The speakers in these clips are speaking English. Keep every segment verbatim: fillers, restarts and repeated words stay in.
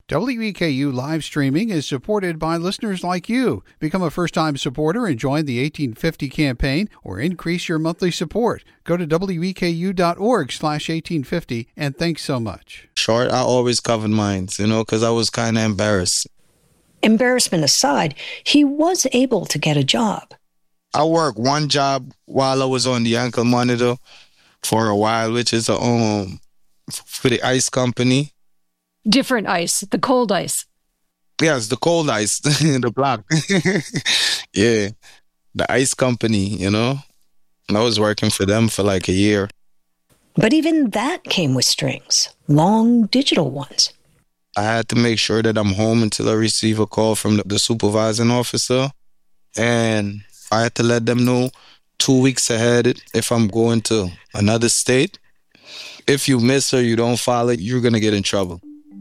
W E K U live streaming is supported by listeners like you. Become a first-time supporter and join the eighteen fifty campaign or increase your monthly support. Go to W E K U dot org slash eighteen fifty and thanks so much. Short, I always covered mine, you know, because I was kind of embarrassed. Embarrassment aside, he was able to get a job. I worked one job while I was on the ankle monitor for a while, which is a, um for the ice company. Different ice, the cold ice. Yes, the cold ice, the black. Yeah, the ice company, you know. I was working for them for like a year. But even that came with strings, long digital ones. I had to make sure that I'm home until I receive a call from the, the supervising officer. And I had to let them know two weeks ahead if I'm going to another state. If you miss or you don't file it, you're going to get in trouble.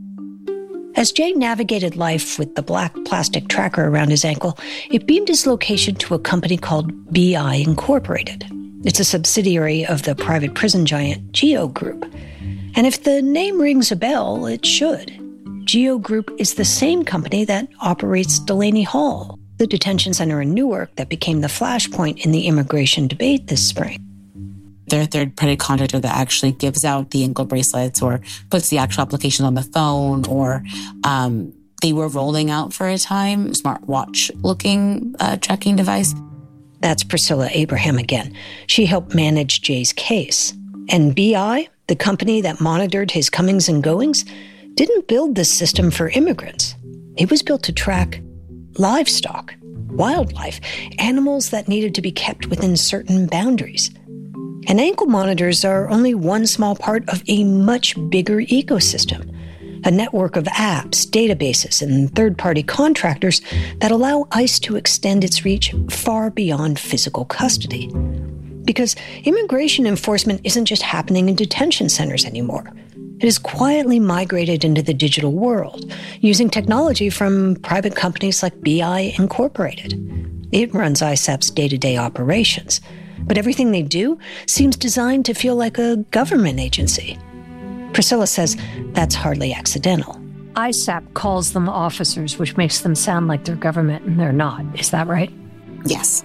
As Jay navigated life with the black plastic tracker around his ankle, it beamed his location to a company called B I Incorporated. It's a subsidiary of the private prison giant GEO Group. And if the name rings a bell, it should. GEO Group is the same company that operates Delaney Hall, the detention center in Newark that became the flashpoint in the immigration debate this spring. They're a third-party contractor that actually gives out the ankle bracelets or puts the actual application on the phone, or um, they were rolling out for a time smartwatch-looking uh, tracking device. That's Priscilla Abraham again. She helped manage Jay's case. And B I, the company that monitored his comings and goings, didn't build this system for immigrants. It was built to track livestock, wildlife, animals that needed to be kept within certain boundaries. And ankle monitors are only one small part of a much bigger ecosystem, a network of apps, databases, and third-party contractors that allow ICE to extend its reach far beyond physical custody. Because immigration enforcement isn't just happening in detention centers anymore. It has quietly migrated into the digital world, using technology from private companies like B I Incorporated. It runs I S A P's day-to-day operations, but everything they do seems designed to feel like a government agency. Priscilla says that's hardly accidental. I S A P calls them officers, which makes them sound like they're government, and they're not. Is that right? Yes.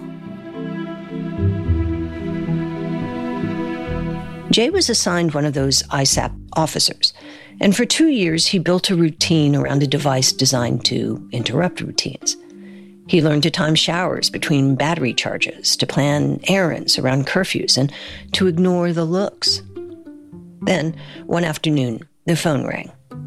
Jay was assigned one of those I S A P officers, and for two years he built a routine around a device designed to interrupt routines. He learned to time showers between battery charges, to plan errands around curfews, and to ignore the looks. Then, one afternoon, the phone rang.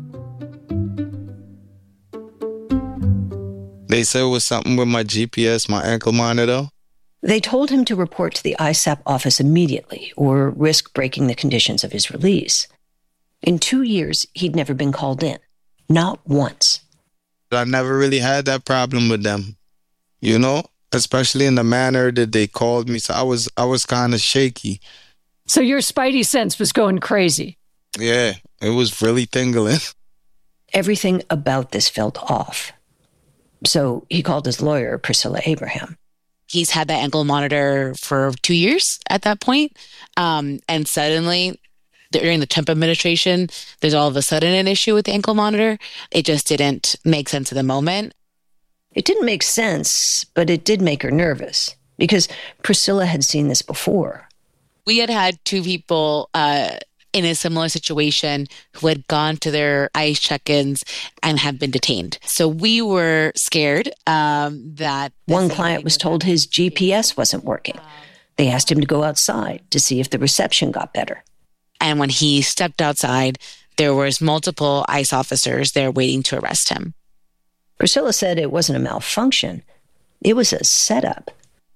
They said it was something with my G P S, my ankle monitor. They told him to report to the I S A P office immediately or risk breaking the conditions of his release. In two years, he'd never been called in. Not once. I never really had that problem with them, you know, especially in the manner that they called me. So I was I was kind of shaky. So your spidey sense was going crazy. Yeah, it was really tingling. Everything about this felt off. So he called his lawyer, Priscilla Abraham. He's had that ankle monitor for two years at that point. Um, and suddenly, during the Trump administration, there's all of a sudden an issue with the ankle monitor. It just didn't make sense at the moment. It didn't make sense, but it did make her nervous because Priscilla had seen this before. We had had two people uh, in a similar situation who had gone to their ICE check-ins and have been detained. So we were scared um, that... One client was told his G P S wasn't working. They asked him to go outside to see if the reception got better. And when he stepped outside, there was multiple ICE officers there waiting to arrest him. Priscilla said it wasn't a malfunction. It was a setup.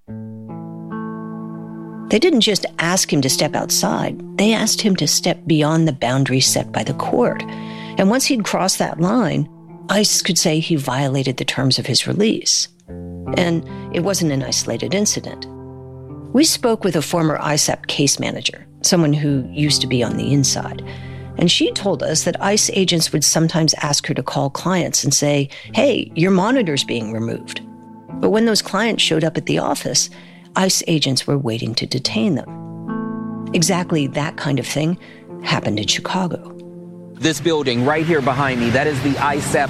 They didn't just ask him to step outside. They asked him to step beyond the boundaries set by the court. And once he'd crossed that line, ICE could say he violated the terms of his release. And it wasn't an isolated incident. We spoke with a former I S A P case manager, someone who used to be on the inside. And she told us that ICE agents would sometimes ask her to call clients and say, hey, your monitor's being removed. But when those clients showed up at the office, ICE agents were waiting to detain them. Exactly that kind of thing happened in Chicago. This building right here behind me, that is the I S A P